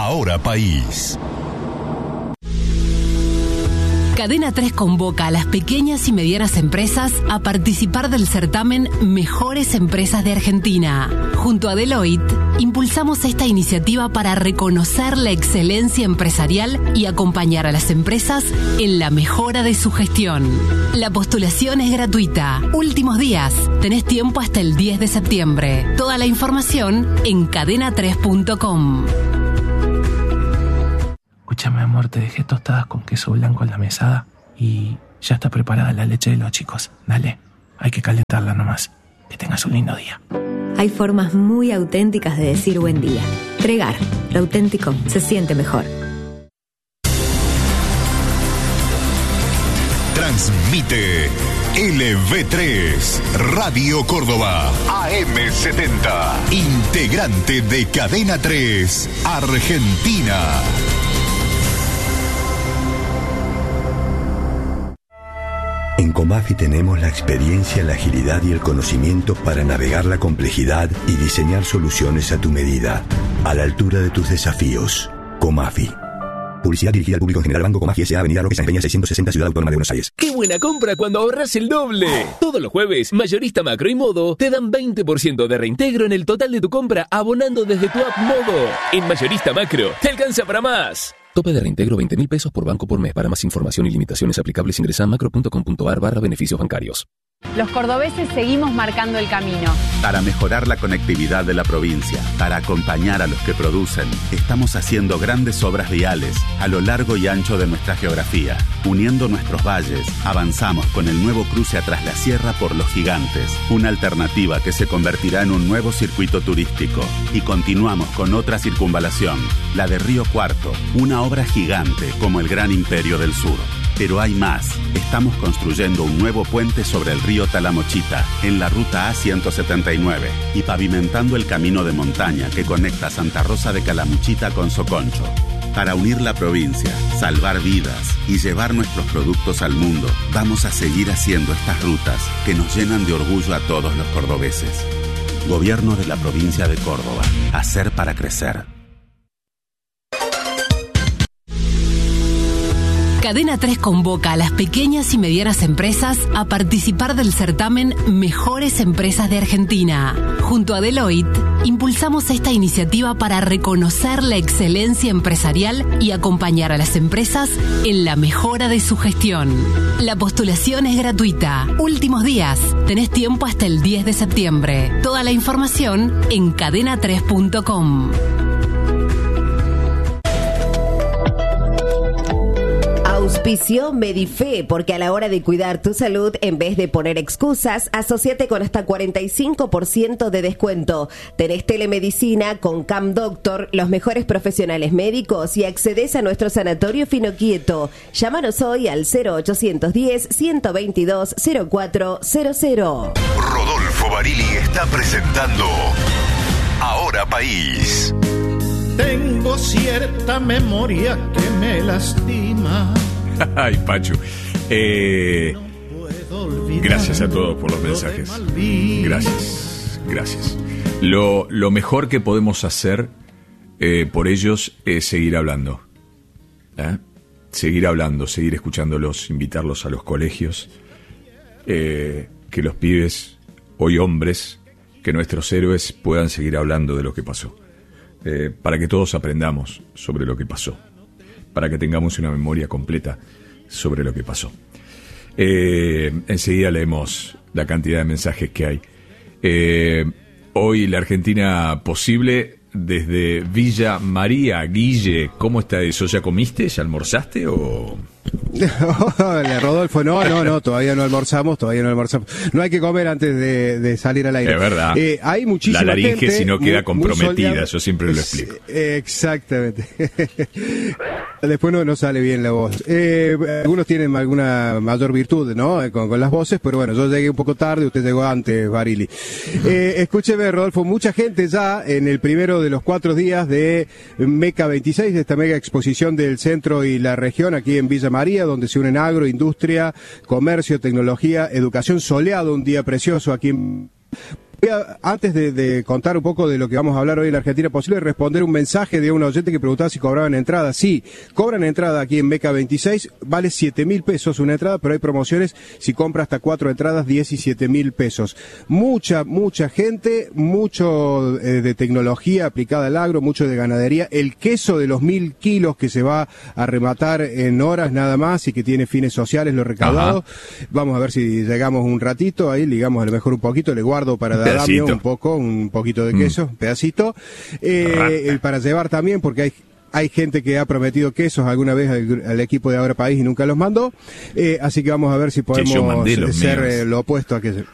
Ahora País. Cadena 3 convoca a las pequeñas y medianas empresas a participar del certamen Mejores Empresas de Argentina. Junto a Deloitte, impulsamos esta iniciativa para reconocer la excelencia empresarial y acompañar a las empresas en la mejora de su gestión. La postulación es gratuita. Últimos días. Tenés tiempo hasta el 10 de septiembre. Toda la información en cadena3.com. Escúchame, amor, te dejé tostadas con queso blanco en la mesada y ya está preparada la leche de los chicos. Dale, hay que calentarla nomás. Que tengas un lindo día. Hay formas muy auténticas de decir buen día. Tregar, lo auténtico se siente mejor. Transmite LV3 Radio Córdoba AM70, integrante de Cadena 3 Argentina. En Comafi tenemos la experiencia, la agilidad y el conocimiento para navegar la complejidad y diseñar soluciones a tu medida, a la altura de tus desafíos. Comafi. Publicidad dirigida al público en general. Banco Comafi S.A. Avenida Roque Sáenz Peña 660, Ciudad Autónoma de Buenos Aires. ¡Qué buena compra cuando ahorras el doble! Todos los jueves, Mayorista Macro y Modo te dan 20% de reintegro en el total de tu compra abonando desde tu app Modo. En Mayorista Macro, te alcanza para más. Tope de reintegro 20.000 pesos por banco por mes. Para más información y limitaciones aplicables ingresa a macro.com.ar/beneficios bancarios. Los cordobeses seguimos marcando el camino. Para mejorar la conectividad de la provincia, para acompañar a los que producen, estamos haciendo grandes obras viales a lo largo y ancho de nuestra geografía. Uniendo nuestros valles, avanzamos con el nuevo cruce a Tras la Sierra por Los Gigantes, una alternativa que se convertirá en un nuevo circuito turístico. Y continuamos con otra circunvalación, la de Río Cuarto, una obra gigante como el Gran Imperio del Sur. Pero hay más. Estamos construyendo un nuevo puente sobre el río Talamochita, en la ruta A179, y pavimentando el camino de montaña que conecta Santa Rosa de Calamuchita con Soconcho. Para unir la provincia, salvar vidas y llevar nuestros productos al mundo, vamos a seguir haciendo estas rutas que nos llenan de orgullo a todos los cordobeses. Gobierno de la provincia de Córdoba. Hacer para crecer. Cadena 3 convoca a las pequeñas y medianas empresas a participar del certamen Mejores Empresas de Argentina. Junto a Deloitte, impulsamos esta iniciativa para reconocer la excelencia empresarial y acompañar a las empresas en la mejora de su gestión. La postulación es gratuita. Últimos días. Tenés tiempo hasta el 10 de septiembre. Toda la información en cadena3.com. Auspició Medife, porque a la hora de cuidar tu salud, en vez de poner excusas, asociate con hasta 45% de descuento. Tenés telemedicina con Cam Doctor, los mejores profesionales médicos y accedes a nuestro sanatorio Finoquieto. Llámanos hoy al 0810-122-0400. Rodolfo Barili está presentando Ahora País. Tengo cierta memoria que me lastima. Ay, Pachu. Gracias a todos por los mensajes. Gracias. Lo mejor que podemos hacer por ellos es seguir hablando. Seguir hablando, seguir escuchándolos, invitarlos a los colegios. Que los pibes, hoy hombres, que nuestros héroes puedan seguir hablando de lo que pasó. Para que todos aprendamos sobre lo que pasó, para que tengamos una memoria completa sobre lo que pasó. Enseguida leemos la cantidad de mensajes que hay. Hoy la Argentina posible desde Villa María. Guille, ¿cómo está eso? ¿Ya comiste? ¿Ya almorzaste o...? Hola, Rodolfo, no, todavía no almorzamos. No hay que comer antes de salir al aire. Es verdad. Hay muchísima la laringe gente, si no queda comprometida, yo siempre lo explico. explico. Exactamente. Después no sale bien la voz. Algunos tienen alguna mayor virtud, ¿no? Con las voces, pero bueno, yo llegué un poco tarde, usted llegó antes, Barili. Escúcheme, Rodolfo, mucha gente ya en el primero de los 4 días de Meca 26, de esta mega exposición del centro y la región aquí en Villa María, donde se unen agro, industria, comercio, tecnología, educación, soleado, un día precioso aquí en Antes de contar un poco de lo que vamos a hablar hoy en la Argentina Posible, responder un mensaje de un oyente que preguntaba si cobraban entrada. Sí, cobran entrada aquí en Meca 26, vale 7.000 pesos una entrada, pero hay promociones si compra hasta 4 entradas, 17.000 pesos. Mucha gente, mucho de tecnología aplicada al agro, mucho de ganadería. El queso de los 1.000 kilos que se va a rematar en horas nada más y que tiene fines sociales, lo recaudado. Ajá. Vamos a ver si llegamos un ratito, ahí ligamos a lo mejor un poquito, le guardo para Damio un poquito de queso, pedacito, para llevar también, porque hay gente que ha prometido quesos alguna vez al equipo de Ahora País y nunca los mandó, así que vamos a ver si podemos ser lo opuesto a que...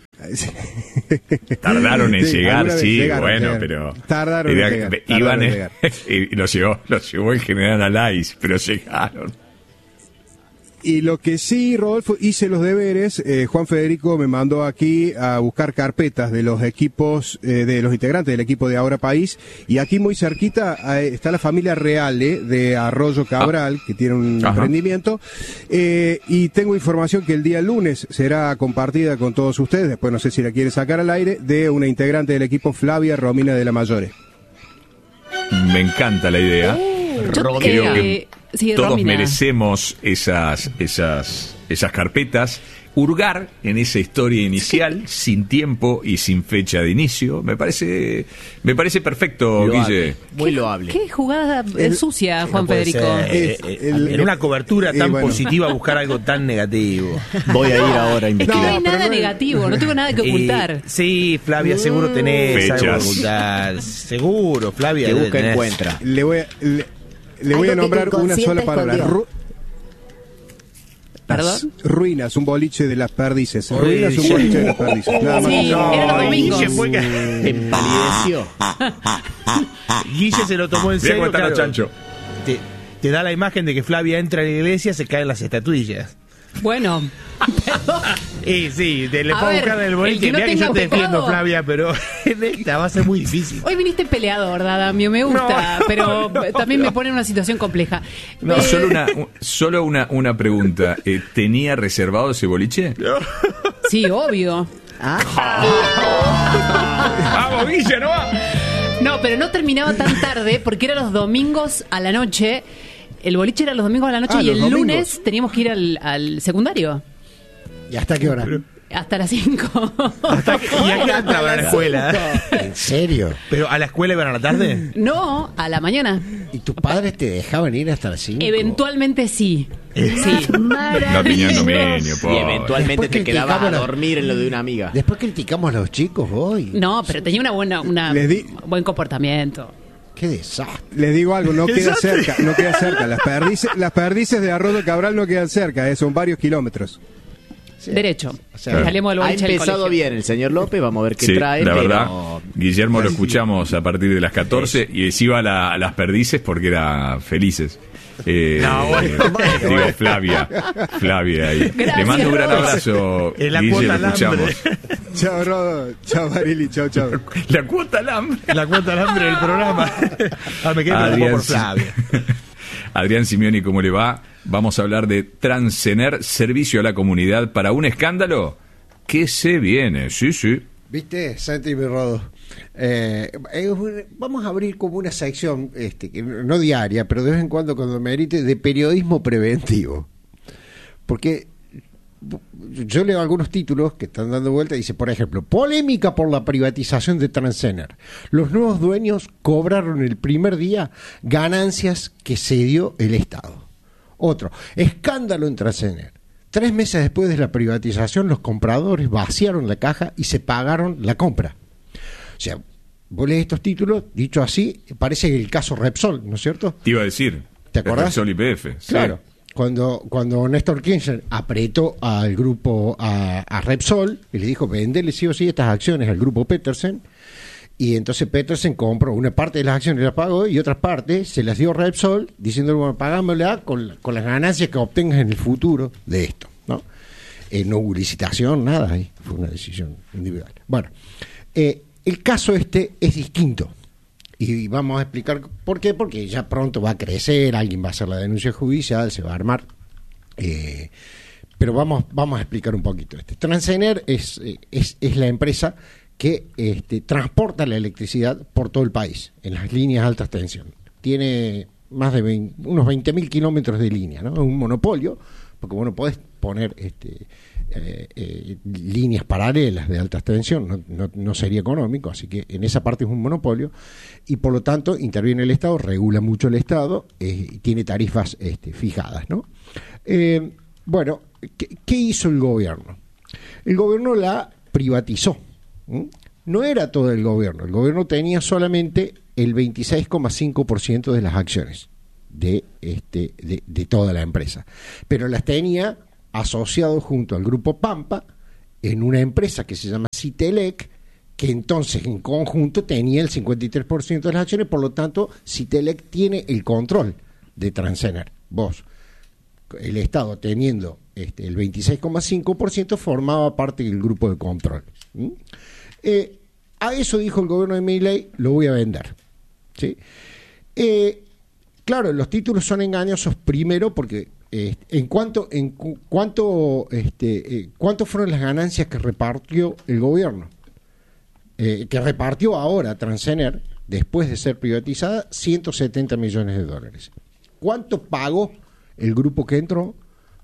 Tardaron en llegar, sí, bueno, pero tardaron en llegar. Y los llevó el general Alais, pero llegaron. Y lo que sí, Rodolfo, hice los deberes, Juan Federico me mandó aquí a buscar carpetas de los equipos, de los integrantes del equipo de Ahora País, y aquí muy cerquita está la familia Reale de Arroyo Cabral, que tiene un emprendimiento, y tengo información que el día lunes será compartida con todos ustedes, después no sé si la quiere sacar al aire, de una integrante del equipo, Flavia Romina de la Mayore. Me encanta la idea. Creo que todos Romina. merecemos esas carpetas, hurgar en esa historia inicial, sin tiempo y sin fecha de inicio. Me parece perfecto, Guille. Muy loable. ¿Qué jugada sucia, Juan Federico? En una cobertura tan positiva buscar algo tan negativo. Voy a ir ahora a investigar. Es que no hay nada negativo, no tengo nada que ocultar. Sí, Flavia, seguro tenés fechas. algo que ocultar. Seguro, Flavia. Que busca encuentra. Le voy a nombrar una sola palabra. ¿Perdón? Ruinas, un boliche de las perdices. Ruinas, un boliche de las perdices. Nada más. Sí, eran los domingos. Empalideció. Guille se lo tomó en serio. Claro, Chancho. Te da la imagen de que Flavia entra a la iglesia, se caen las estatuillas. Bueno, sí, le puedo buscar en el boliche. Mira que yo te defiendo, Flavia, pero en esta va a ser muy difícil. Hoy viniste peleador, Damio, me gusta, pero también me pone en una situación compleja. No, solo una pregunta. ¿Tenía reservado ese boliche? Sí, obvio. ¡Vamos, Guille, no va! No, pero no terminaba tan tarde porque era los domingos a la noche. El boliche era los domingos a la noche y el lunes teníamos que ir al secundario. ¿Y hasta qué hora? Hasta las 5. ¿Y a qué hora entraban a la escuela? ¿En serio? ¿Pero a la escuela iban a la tarde? No, a la mañana. ¿Y tus padres te dejaban ir hasta las 5? Eventualmente sí. Sí. No tenían dominio, Y eventualmente te quedabas a dormir en lo de una amiga. Después criticamos a los chicos hoy. No, pero tenía buen comportamiento. Qué desastre. Les digo algo, no queda cerca. Las perdices de Arroyo Cabral no quedan cerca, son varios kilómetros. Sí. Derecho. O sea, salimos del boliche. Ha empezado bien el señor López, vamos a ver qué trae. La verdad, Guillermo lo escuchamos a partir de las 14 y se iba a las perdices porque era felices. Digo, Flavia ahí. Gracias, le mando un gran abrazo. Guille, lo escuchamos. Chao, Rodo. Chao, Marili. Chao. La cuota alambre. La cuota alambre del programa. Me quedé preocupado por Flavia. Adrián Simeoni, ¿cómo le va? Vamos a hablar de Transener, servicio a la comunidad para un escándalo que se viene. Sí. ¿Viste? Santi y Rodo. Vamos a abrir como una sección, no diaria, pero de vez en cuando merite, de periodismo preventivo. Porque yo leo algunos títulos que están dando vuelta y dice, por ejemplo, polémica por la privatización de Transener. Los nuevos dueños cobraron el primer día ganancias que cedió el Estado. Otro, escándalo en Transener. 3 meses después de la privatización, los compradores vaciaron la caja y se pagaron la compra. O sea, vos lees estos títulos, dicho así, parece el caso Repsol, ¿no es cierto? Te iba a decir. ¿Te acordás? Repsol YPF. Claro. Sí. Cuando Néstor Kirchner apretó al grupo, a Repsol, y le dijo, vendele sí o sí estas acciones al grupo Petersen, y entonces Petersen compró una parte de las acciones, las pagó, y otra parte se las dio a Repsol, diciendo, bueno, pagámosla con las ganancias que obtengas en el futuro de esto, ¿no? No hubo licitación, nada ahí, fue una decisión individual. Bueno, el caso es distinto. Y vamos a explicar por qué, porque ya pronto va a crecer, alguien va a hacer la denuncia judicial, se va a armar. Pero vamos a explicar un poquito. Transener es la empresa que transporta la electricidad por todo el país, en las líneas de alta tensión. Tiene más de unos 20.000 kilómetros de línea, ¿no? Es un monopolio, porque bueno, podés poner líneas paralelas de alta tensión, no sería económico, así que en esa parte es un monopolio, y por lo tanto interviene el Estado, regula mucho el Estado, y tiene tarifas fijadas, ¿no? Bueno, ¿qué hizo el gobierno? El gobierno la privatizó. No era todo el gobierno tenía solamente el 26,5% de las acciones de toda la empresa, pero las tenía asociado junto al grupo Pampa en una empresa que se llama Citelec, que entonces en conjunto tenía el 53% de las acciones, por lo tanto Citelec tiene el control de Transener. Vos, el Estado teniendo el 26,5%, formaba parte del grupo de control. A eso dijo el gobierno de Milei: lo voy a vender. ¿Sí? Claro, los títulos son engañosos, primero porque ¿cuánto fueron las ganancias que repartió el gobierno? Que repartió ahora Transener, después de ser privatizada, 170 millones de dólares. ¿Cuánto pagó el grupo que entró?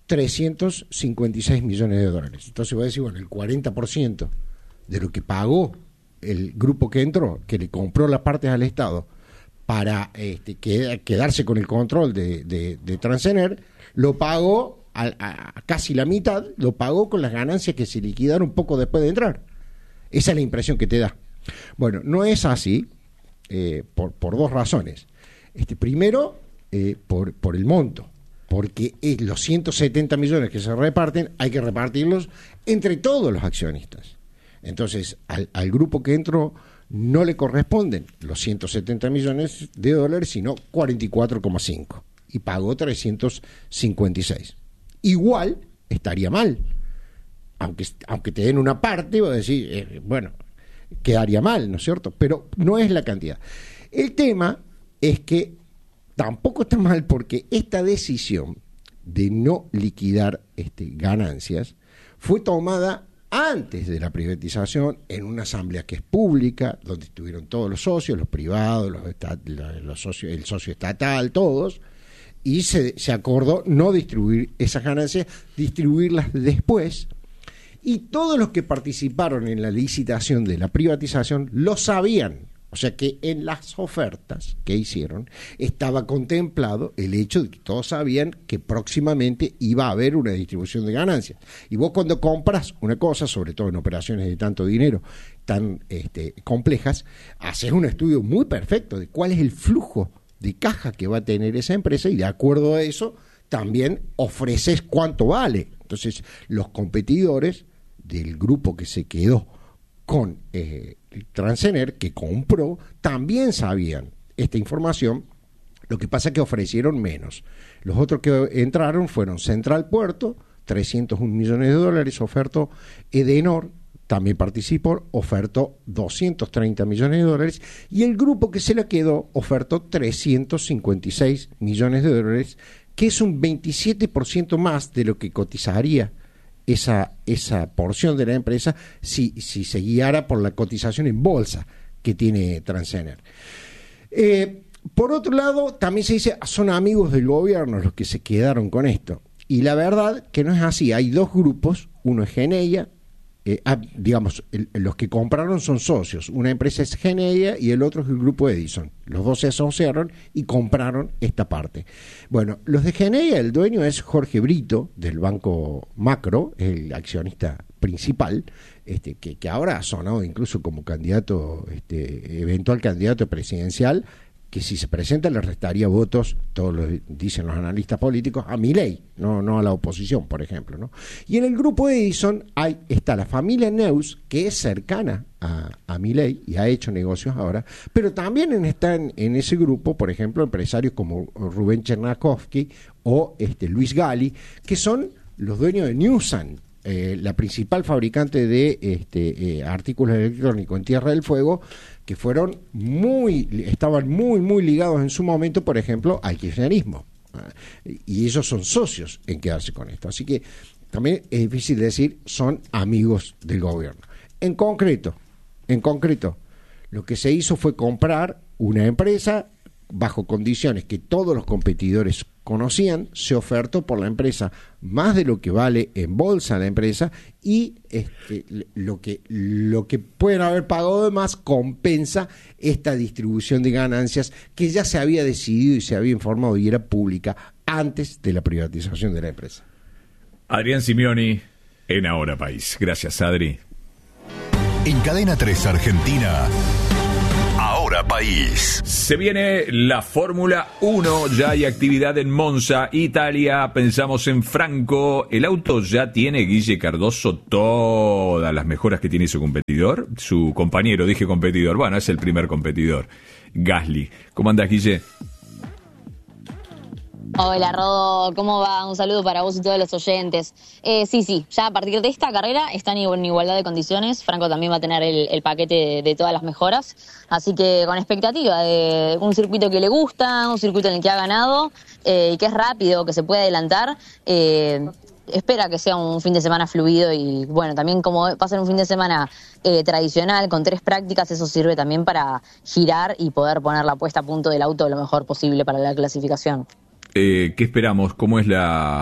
356 millones de dólares. Entonces voy a decir, bueno, el 40% de lo que pagó el grupo que entró, que le compró las partes al Estado para quedarse con el control de Transener, lo pagó a casi la mitad, lo pagó con las ganancias que se liquidaron poco después de entrar. Esa es la impresión que te da. Bueno, no es así, por dos razones. Primero, por el monto, porque los 170 millones que se reparten hay que repartirlos entre todos los accionistas. Entonces, al grupo que entró no le corresponden los 170 millones de dólares, sino 44,5, y pagó 356. Igual estaría mal, aunque te den una parte, voy a decir, bueno, quedaría mal, ¿no es cierto? Pero no es la cantidad. El tema es que tampoco está mal, porque esta decisión de no liquidar ganancias fue tomada antes de la privatización, en una asamblea que es pública, donde estuvieron todos los socios, los privados, los socios, el socio estatal, todos, y se acordó no distribuir esas ganancias, distribuirlas después, y todos los que participaron en la licitación de la privatización lo sabían. O sea que en las ofertas que hicieron estaba contemplado el hecho de que todos sabían que próximamente iba a haber una distribución de ganancias. Y vos, cuando compras una cosa, sobre todo en operaciones de tanto dinero, tan complejas, haces un estudio muy perfecto de cuál es el flujo de caja que va a tener esa empresa, y de acuerdo a eso también ofreces cuánto vale. Entonces, los competidores del grupo que se quedó con Transener, que compró, también sabían esta información. Lo que pasa es que ofrecieron menos. Los otros que entraron fueron Central Puerto, 301 millones de dólares, ofertó. Edenor también participó, ofertó 230 millones de dólares, y el grupo que se la quedó ofertó 356 millones de dólares, que es un 27% más de lo que cotizaría esa porción de la empresa si se guiara por la cotización en bolsa que tiene Transener. Por otro lado, también se dice, son amigos del gobierno los que se quedaron con esto, y la verdad que no es así. Hay dos grupos, uno es Geneia, los que compraron son socios, una empresa es Geneia y el otro es el grupo Edison. Los dos se asociaron y compraron esta parte. Bueno, los de Geneia, el dueño es Jorge Brito, del Banco Macro, el accionista principal, que ahora ha sonado incluso como candidato, eventual candidato presidencial, que si se presenta le restaría votos, todos lo dicen los analistas políticos, a Milei, no a la oposición, por ejemplo, ¿no? Y en el grupo Edison está la familia Neus, que es cercana a Milei y ha hecho negocios ahora, pero también están en ese grupo, por ejemplo, empresarios como Rubén Chernakovsky o Luis Gali, que son los dueños de Newsan, la principal fabricante de artículos electrónicos en Tierra del Fuego, que estaban muy ligados en su momento, por ejemplo, al kirchnerismo, y ellos son socios en quedarse con esto. Así que también es difícil decir son amigos del gobierno. En concreto, En concreto, lo que se hizo fue comprar una empresa bajo condiciones que todos los competidores conocían, se ofertó por la empresa más de lo que vale en bolsa la empresa y lo que pueden haber pagado de más compensa esta distribución de ganancias que ya se había decidido y se había informado y era pública antes de la privatización de la empresa. Adrián Simeoni en Ahora País. Gracias, Adri. En Cadena 3 Argentina, Ahora País. Se viene la Fórmula 1, ya hay actividad en Monza, Italia, pensamos en Franco. El auto ya tiene, Guille Cardoso, todas las mejoras que tiene su competidor, su compañero, dije competidor, bueno, es el primer competidor, Gasly. ¿Cómo andás, Guille? Hola, Rodo, ¿cómo va? Un saludo para vos y todos los oyentes. Sí, ya a partir de esta carrera están en igualdad de condiciones. Franco también va a tener el paquete de todas las mejoras. Así que con expectativa de un circuito que le gusta, un circuito en el que ha ganado, y que es rápido, que se puede adelantar. Espera que sea un fin de semana fluido y bueno, también como va a ser un fin de semana tradicional con 3 prácticas, eso sirve también para girar y poder poner la puesta a punto del auto lo mejor posible para la clasificación. ¿Qué esperamos? ¿Cómo es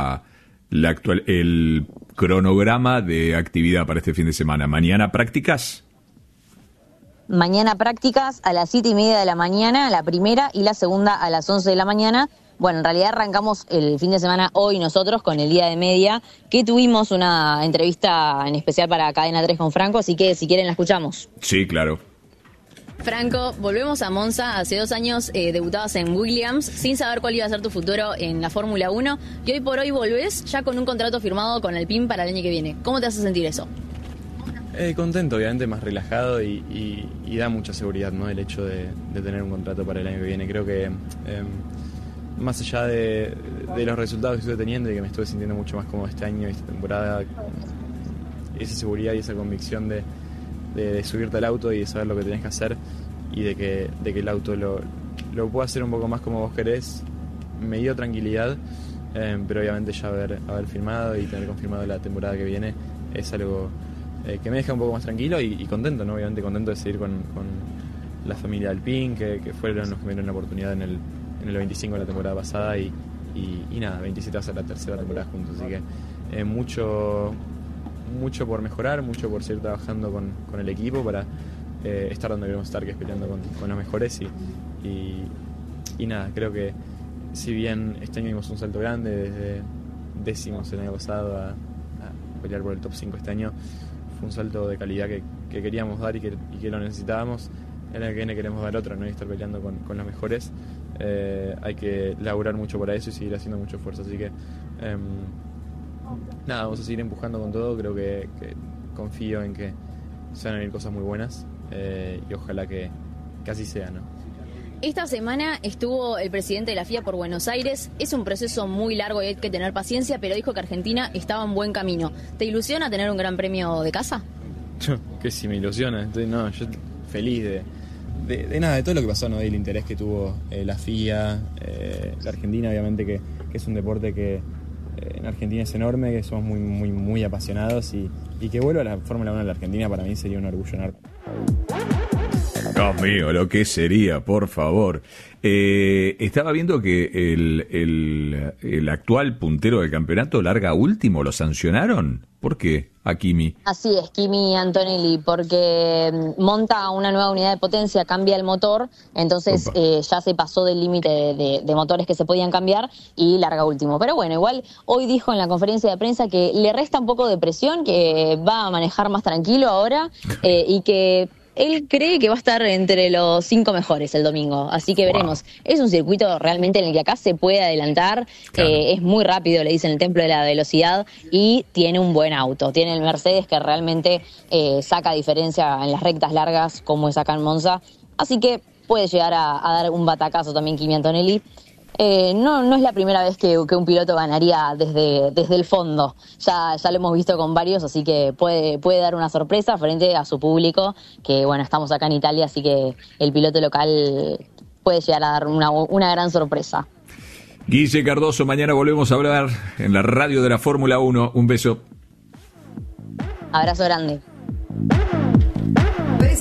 el cronograma de actividad para este fin de semana? ¿Mañana prácticas? Mañana prácticas a las 7:30 de la mañana, la primera, y la segunda a las 11 de la mañana. Bueno, en realidad arrancamos el fin de semana hoy nosotros con el día de media, que tuvimos una entrevista en especial para Cadena 3 con Franco, así que si quieren la escuchamos. Sí, claro. Franco, volvemos a Monza. Hace 2 años debutabas en Williams sin saber cuál iba a ser tu futuro en la Fórmula 1 y hoy por hoy volvés ya con un contrato firmado con Alpine para el año que viene. ¿Cómo te hace sentir eso? Contento, obviamente, más relajado y da mucha seguridad, ¿no? El hecho de tener un contrato para el año que viene. Creo que más allá de los resultados que estuve teniendo y que me estuve sintiendo mucho más cómodo este año y esta temporada, esa seguridad y esa convicción de subirte al auto y de saber lo que tenés que hacer y de que el auto lo pueda hacer un poco más como vos querés, me dio tranquilidad, pero obviamente ya haber firmado y tener confirmado la temporada que viene es algo que me deja un poco más tranquilo y contento, ¿no? Obviamente contento de seguir con la familia Alpine, que fueron los que me dieron la oportunidad en el 25 de la temporada pasada y nada, 27 va a ser la tercera temporada juntos, así que mucho por mejorar, mucho por seguir trabajando con el equipo para estar donde queremos estar, que es peleando con los mejores y nada, creo que si bien este año dimos un salto grande desde décimos el año pasado a pelear por el top 5 este año, fue un salto de calidad que queríamos dar y que lo necesitábamos. El año que viene queremos dar otro, ¿no? Y estar peleando con los mejores. Hay que laburar mucho para eso y seguir haciendo mucho esfuerzo, así que nada, vamos a seguir empujando con todo. Creo que confío en que se van a venir cosas muy buenas y ojalá que así sea, ¿no? Esta semana estuvo el presidente de la FIA por Buenos Aires. Es un proceso muy largo y hay que tener paciencia, pero dijo que Argentina estaba en buen camino. ¿Te ilusiona tener un gran premio de casa? Que sí, me ilusiona. Yo feliz de nada, de todo lo que pasó, ¿no? Del interés que tuvo la FIA, la Argentina, obviamente que es un deporte que en Argentina es enorme, que somos muy, muy, muy apasionados y que vuelva a la Fórmula 1 en la Argentina para mí sería un orgullo enorme. Dios mío, lo que sería, por favor. Estaba viendo que el actual puntero del campeonato larga último, ¿lo sancionaron? ¿Por qué? A Kimi. Así es, Kimi Antonelli, porque monta una nueva unidad de potencia, cambia el motor, entonces ya se pasó del límite de motores que se podían cambiar y larga último. Pero bueno, igual hoy dijo en la conferencia de prensa que le resta un poco de presión, que va a manejar más tranquilo ahora y que él cree que va a estar entre los 5 mejores el domingo, así que veremos. Es un circuito realmente en el que acá se puede adelantar, claro. Es muy rápido, le dicen el templo de la velocidad, y tiene un buen auto. Tiene el Mercedes que realmente saca diferencia en las rectas largas, como es acá en Monza, así que puede llegar a dar un batacazo también Kimi Antonelli. No es la primera vez que un piloto ganaría desde el fondo. Ya lo hemos visto con varios, así que puede dar una sorpresa frente a su público, que bueno, estamos acá en Italia, así que el piloto local puede llegar a dar una gran sorpresa. Guille Cardoso, mañana volvemos a hablar en la radio de la Fórmula 1. Un beso. Abrazo grande. Presentó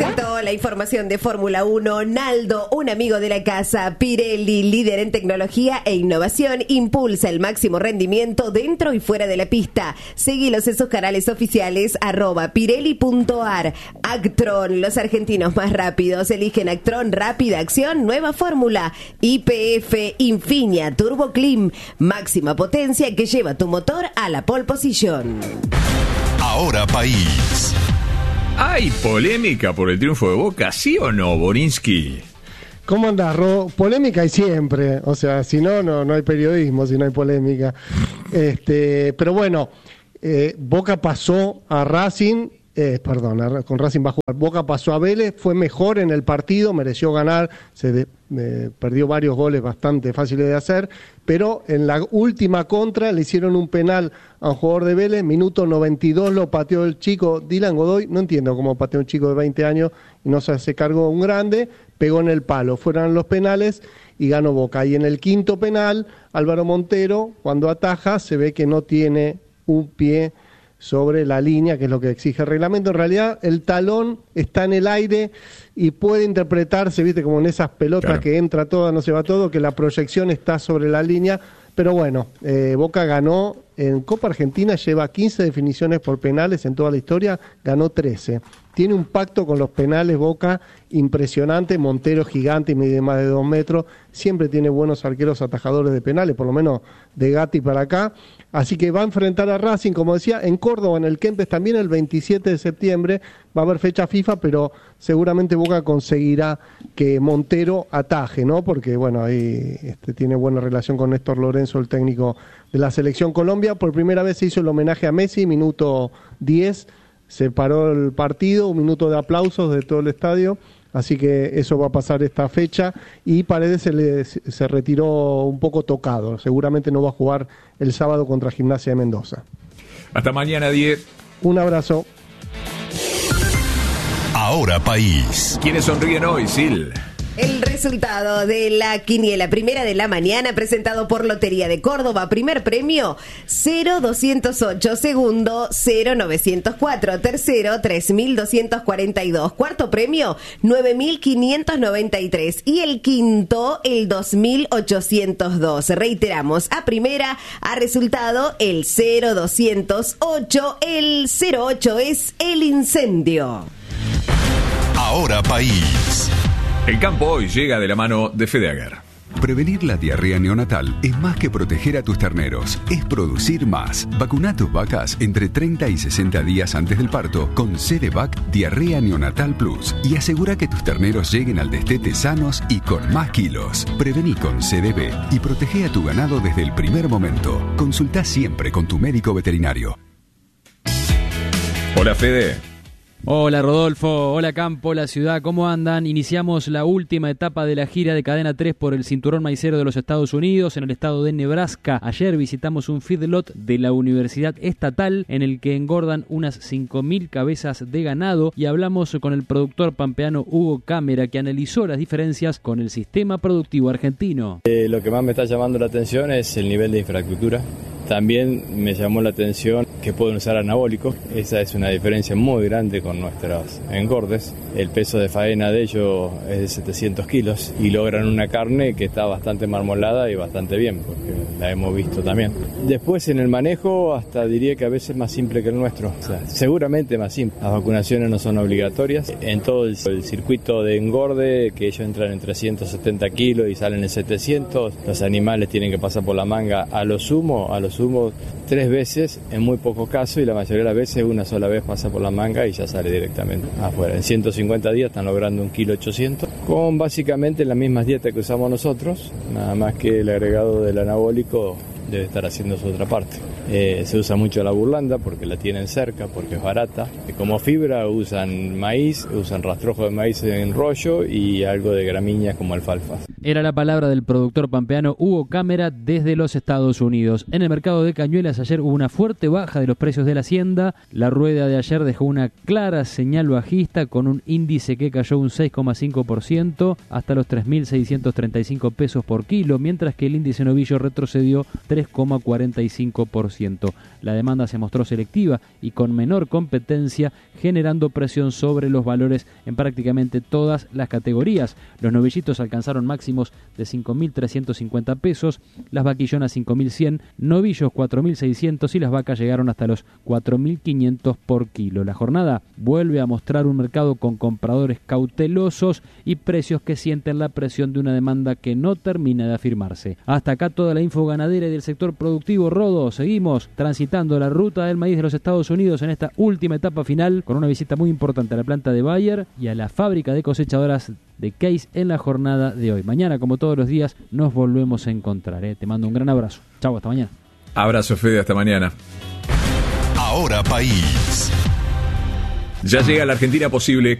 la información de Fórmula 1, Naldo, un amigo de la casa. Pirelli, líder en tecnología e innovación, impulsa el máximo rendimiento dentro y fuera de la pista. Seguilos en sus canales oficiales @pirelli.ar. Actron, los argentinos más rápidos eligen Actron Rápida Acción, nueva fórmula. YPF Infinia Turbo Clean, máxima potencia que lleva tu motor a la pole position. Ahora País. ¿Hay polémica por el triunfo de Boca, sí o no, Borinsky? ¿Cómo andás, Ro? Polémica hay siempre. O sea, si no hay periodismo, si no hay polémica. Pero bueno, Boca pasó a Racing, con Racing va a jugar. Boca pasó a Vélez, fue mejor en el partido, mereció ganar, perdió varios goles bastante fáciles de hacer, pero en la última contra le hicieron un penal a un jugador de Vélez, minuto 92 lo pateó el chico Dylan Godoy, no entiendo cómo pateó un chico de 20 años y no se hace cargo un grande, pegó en el palo, fueron los penales y ganó Boca. Y en el quinto penal, Álvaro Montero, cuando ataja, se ve que no tiene un pie sobre la línea, que es lo que exige el reglamento. En realidad, el talón está en el aire y puede interpretarse, viste, como en esas pelotas, claro, que entra toda, no se va todo, que la proyección está sobre la línea. Pero bueno, Boca ganó en Copa Argentina, lleva 15 definiciones por penales en toda la historia, ganó 13. Tiene un pacto con los penales Boca impresionante, Montero gigante, mide más de 2 metros, siempre tiene buenos arqueros atajadores de penales, por lo menos de Gatti para acá. Así que va a enfrentar a Racing, como decía, en Córdoba, en el Kempes también el 27 de septiembre, va a haber fecha FIFA, pero seguramente Boca conseguirá que Montero ataje, ¿no? Porque, bueno, ahí tiene buena relación con Néstor Lorenzo, el técnico de la Selección Colombia. Por primera vez se hizo el homenaje a Messi, minuto 10, se paró el partido, un minuto de aplausos de todo el estadio, así que eso va a pasar esta fecha, y Paredes se retiró un poco tocado, seguramente no va a jugar el sábado contra Gimnasia de Mendoza. Hasta mañana, 10. Un abrazo. Ahora País. ¿Quiénes sonríen hoy, Sil? El resultado de la quiniela primera de la mañana, presentado por Lotería de Córdoba. Primer premio 0208, segundo 0904, tercero 3242, cuarto premio 9593 y el quinto el 2802. Reiteramos, a primera ha resultado el 0208, el 08 es el incendio. Ahora País. El campo hoy llega de la mano de Fedeager. Prevenir la diarrea neonatal es más que proteger a tus terneros, es producir más. Vacuna a tus vacas entre 30 y 60 días antes del parto con CDVac Diarrea Neonatal Plus y asegura que tus terneros lleguen al destete sanos y con más kilos. Prevení con CDB y protege a tu ganado desde el primer momento. Consulta siempre con tu médico veterinario. Hola, Fede. Hola Rodolfo, hola Campo, hola Ciudad, ¿cómo andan? Iniciamos la última etapa de la gira de Cadena 3 por el cinturón maicero de los Estados Unidos en el estado de Nebraska. Ayer visitamos un feedlot de la Universidad Estatal en el que engordan unas 5.000 cabezas de ganado y hablamos con el productor pampeano Hugo Cámara, que analizó las diferencias con el sistema productivo argentino. Lo que más me está llamando la atención es el nivel de infraestructura. También me llamó la atención que pueden usar anabólicos. Esa es una diferencia muy grande con nuestros engordes. El peso de faena de ellos es de 700 kilos y logran una carne que está bastante marmolada y bastante bien, porque la hemos visto también. Después en el manejo hasta diría que a veces más simple que el nuestro. O sea, seguramente más simple. Las vacunaciones no son obligatorias. En todo el circuito de engorde, que ellos entran en 370 kilos y salen en 700, los animales tienen que pasar por la manga a lo sumo 3 veces en muy pocos casos, y la mayoría de las veces una sola vez pasa por la manga y ya sale directamente afuera. En 150 días están logrando 1,8 kg con básicamente las mismas dietas que usamos nosotros, nada más que el agregado del anabólico debe estar haciendo su otra parte. Se usa mucho la burlanda porque la tienen cerca, porque es barata. Como fibra usan maíz, usan rastrojo de maíz en rollo y algo de gramíneas como alfalfa. Era la palabra del productor pampeano Hugo Cámara desde los Estados Unidos. En el mercado de Cañuelas ayer hubo una fuerte baja de los precios de la hacienda. La rueda de ayer dejó una clara señal bajista con un índice que cayó un 6,5% hasta los 3.635 pesos por kilo, mientras que el índice novillo retrocedió 3,45%. La demanda se mostró selectiva y con menor competencia, generando presión sobre los valores en prácticamente todas las categorías. Los novillitos alcanzaron máximos de 5.350 pesos, las vaquillonas 5.100, novillos 4.600 y las vacas llegaron hasta los 4.500 por kilo. La jornada vuelve a mostrar un mercado con compradores cautelosos y precios que sienten la presión de una demanda que no termina de afirmarse. Hasta acá toda la info ganadera y del sector productivo. Rodo, seguimos transitando la ruta del maíz de los Estados Unidos en esta última etapa final, con una visita muy importante a la planta de Bayer y a la fábrica de cosechadoras de Case en la jornada de hoy. Mañana, como todos los días, nos volvemos a encontrar. Te mando un gran abrazo. Chau, hasta mañana. Abrazo, Fede, hasta mañana. Ahora País. Ya llega la Argentina Posible